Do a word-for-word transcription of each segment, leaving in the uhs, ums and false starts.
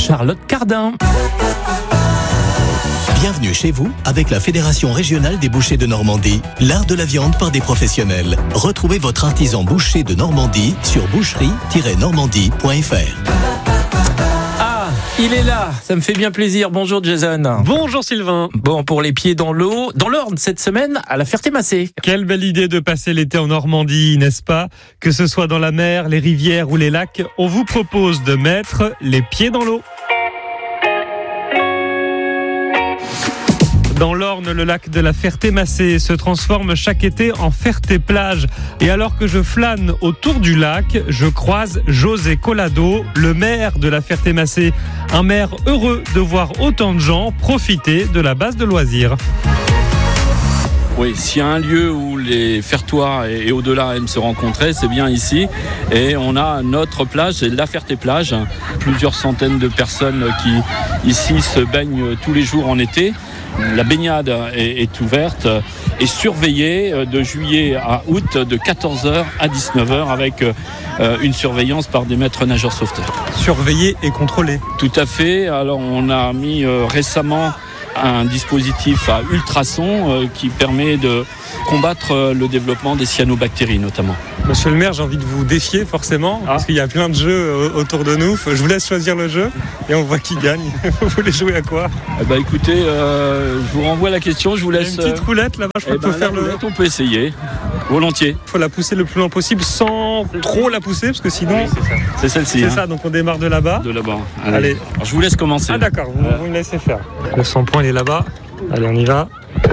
Charlotte Cardin. Bienvenue chez vous avec la Fédération régionale des bouchers de Normandie, l'art de la viande par des professionnels. Retrouvez votre artisan boucher de Normandie sur boucherie tiret normandie point f r. Ah, il est là, ça me fait bien plaisir. Bonjour Jason. Bonjour Sylvain. Bon, pour les pieds dans l'eau, dans l'Orne cette semaine à la Ferté-Massé. Quelle belle idée de passer l'été en Normandie, n'est-ce pas ? Que ce soit dans la mer, les rivières ou les lacs, on vous propose de mettre les pieds dans l'eau. Dans l'Orne, le lac de la Ferté-Massé se transforme chaque été en Ferté-Plage. Et alors que je flâne autour du lac, je croise José Collado, le maire de la Ferté-Massé. Un maire heureux de voir autant de gens profiter de la base de loisirs. Oui, s'il y a un lieu où les Fertois et au-delà aiment se rencontrer, c'est bien ici. Et on a notre plage, c'est la Ferté-Plage. Plusieurs centaines de personnes qui ici se baignent tous les jours en été. La baignade est, est ouverte et surveillée de juillet à août de quatorze heures à dix-neuf heures avec euh, une surveillance par des maîtres nageurs sauveteurs. Surveillée et contrôlée. Tout à fait. Alors on a mis euh, récemment un dispositif à ultrasons euh, qui permet de combattre euh, le développement des cyanobactéries notamment. Monsieur le maire, j'ai envie de vous défier forcément, ah. parce qu'il y a plein de jeux autour de nous. Je vous laisse choisir le jeu et on voit qui gagne. Vous voulez jouer à quoi ? Eh ben, écoutez, euh, je vous renvoie la question, je vous laisse... Il y a une petite roulette là-bas, je crois eh qu'il faut ben, faire le... roulette, on peut essayer, volontiers. Il faut la pousser le plus loin possible sans trop la pousser, parce que sinon... Oui, c'est ça. C'est celle-ci. C'est hein. ça, donc on démarre de là-bas. De là-bas. Allez. Allez. Alors, je vous laisse commencer. Ah d'accord, vous, vous me laissez faire. Le cent points, il est là-bas. Allez, on y va.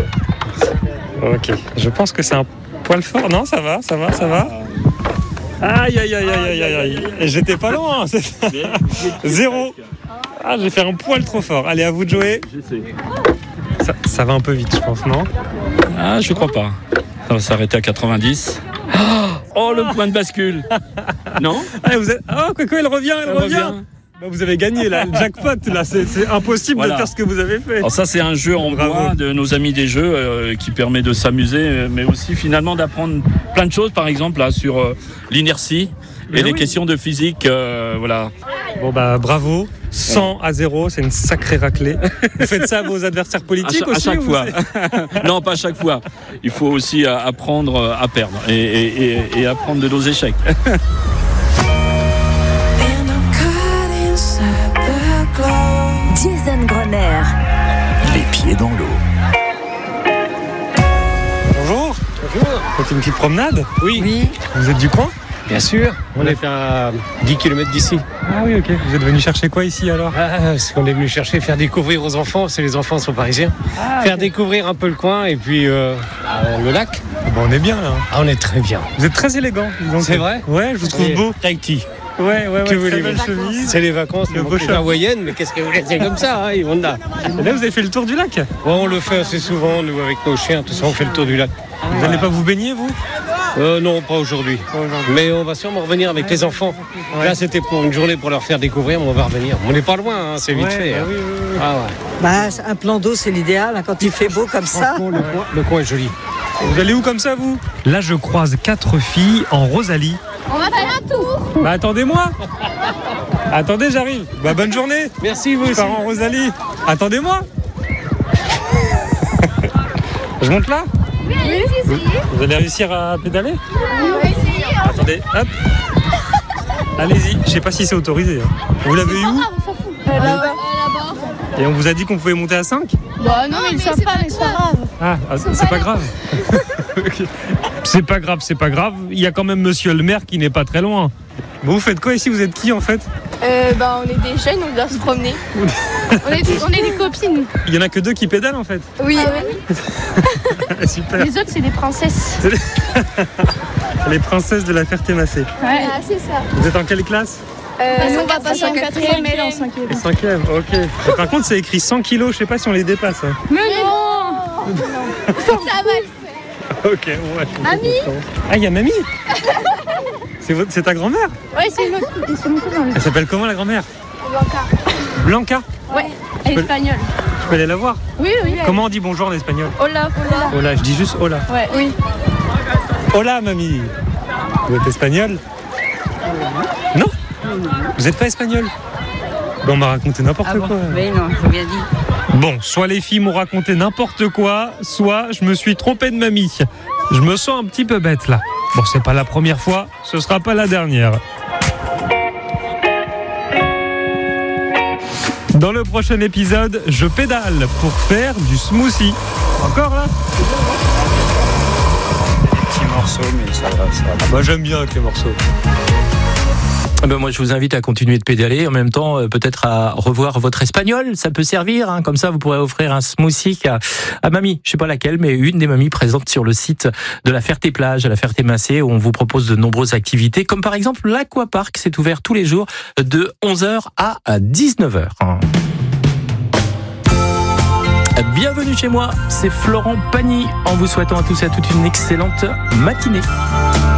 Ok, je pense que c'est un poil fort. Non, ça va, ça va, ça va. Aïe, aïe, aïe, aïe, aïe, aïe. Et j'étais pas loin. Zéro. Ah, j'ai fait un poil trop fort. Allez, à vous de jouer. Ça, ça va un peu vite, je pense, non ? Ah, je crois pas. Ça va s'arrêter à quatre-vingt-dix. Oh, le point de bascule. Non ? Ah, vous êtes... oh, quoi, quoi, elle revient, elle, elle revient. revient. Bah, vous avez gagné, là, le jackpot, là, c'est, c'est impossible voilà. de faire ce que vous avez fait. Alors ça, c'est un jeu en bois de nos amis des jeux euh, qui permet de s'amuser, mais aussi finalement d'apprendre plein de choses, par exemple là sur euh, l'inertie mais et oui. les questions de physique, euh, voilà. Bon bah bravo, cent à zéro, c'est une sacrée raclée. Vous faites ça à vos adversaires politiques à cha- aussi à chaque fois. Non, pas à chaque fois. Il faut aussi apprendre à perdre et, et, et, et apprendre de nos échecs. Jason Grosner. Les pieds dans l'eau. Bonjour. Bonjour. Faites une petite promenade ? Oui. oui. Vous êtes du coin ? Bien sûr. On est à dix kilomètres d'ici. Ah oui, ok. Vous êtes venu chercher quoi ici alors ? Ah, ce qu'on est venu chercher, faire découvrir aux enfants, parce que les enfants sont parisiens. Ah, faire okay. découvrir un peu le coin et puis euh, euh, le lac. Bon, on est bien là. Ah, on est très bien. Vous êtes très élégant. C'est vrai ? Ouais, je vous trouve et beau. Tahiti. Ouais, ouais, ouais. Que voulez-vous ? C'est les vacances, le beau hawaïenne, mais qu'est-ce que vous voulez ? C'est comme ça, hein, on a. Et là, vous avez fait le tour du lac ? Ouais, on le fait assez souvent, nous, avec nos chiens, tout ça, on fait le tour du lac. Vous n'allez pas vous baigner, vous ? euh, Non, pas aujourd'hui. Pas aujourd'hui. Mais on va sûrement revenir avec les enfants. Ouais. Là, c'était pour une journée pour leur faire découvrir, mais on va revenir. On n'est pas loin, hein, c'est vite ouais, fait. Bah hein. oui, oui, oui. Ah, ouais. Bah, un plan d'eau, c'est l'idéal, hein, quand il fait beau comme ça. Le, coin, le coin est joli. Vous allez où comme ça, vous ? Là, je croise quatre filles en Rosalie. On va faire un tour. Bah, attendez-moi. Attendez, j'arrive. Bah, bonne journée. Merci, vous je aussi. pars en Rosalie. Attendez-moi. Je monte là ? Oui, allez, vous, vous allez réussir à pédaler ? Oui, on va essayer. Hein. Attendez, hop. Allez-y. Je sais pas si c'est autorisé. Hein. Vous l'avez eu où ? On s'en fout. Euh, là-bas. Euh, là-bas. Et on vous a dit qu'on pouvait monter à cinq ? Bah non, mais ils ne savent pas, mais c'est pas grave. Ah, ah c'est, c'est pas grave. Okay. C'est pas grave, c'est pas grave. Il y a quand même monsieur le maire qui n'est pas très loin. Bon, vous faites quoi ici ? Vous êtes qui en fait ? euh, bah, on est des jeunes, on doit se promener. on, est, on est des copines. Il y en a que deux qui pédalent en fait ? Oui. Ah, oui. Super. Les autres, c'est des princesses. C'est les... les princesses de la Ferté-Massé. Ouais, ah, c'est ça. Vous êtes en quelle classe ? Euh, nous, on va passer en quatrième, elle en cinquième. En cinquième, ok. Et par contre, c'est écrit cent kilos, je sais pas si on les dépasse. Hein. Mais non, non. Ça va le faire. Ok, ouais. Mamie ? Ah, il y a mamie. c'est, votre, c'est ta grand-mère ? Ouais, c'est notre c'est mon cousin. Elle s'appelle comment la grand-mère ? Blanca. Blanca ? Ouais, elle est espagnole. Je peux aller la voir ? Oui, oui. Comment on dit bonjour en espagnol ? Hola, hola. Hola, je dis juste hola. Ouais, oui. Hola, mamie. Vous êtes espagnole ? Non ? Vous n'êtes pas espagnol ? Ben, on m'a raconté n'importe Ah bon quoi. Mais non, j'ai bien dit. Bon, soit les filles m'ont raconté n'importe quoi, soit je me suis trompé de mamie. Je me sens un petit peu bête là. Bon, c'est pas la première fois, ce sera pas la dernière. Dans le prochain épisode, je pédale pour faire du smoothie. Encore là ? Des petits morceaux, mais ça va, ça va. Moi j'aime bien avec les morceaux. Ben moi, je vous invite à continuer de pédaler. En même temps, euh, peut-être à revoir votre espagnol. Ça peut servir. Hein. Comme ça, vous pourrez offrir un smoothie à, à mamie. Je sais pas laquelle, mais une des mamies présentes sur le site de la Ferté-Plage, à la Ferté-Massé, où on vous propose de nombreuses activités, comme par exemple l'aquapark. C'est ouvert tous les jours de onze heures à dix-neuf heures. Bienvenue chez moi. C'est Florent Pagny en vous souhaitant à tous et à toutes une excellente matinée.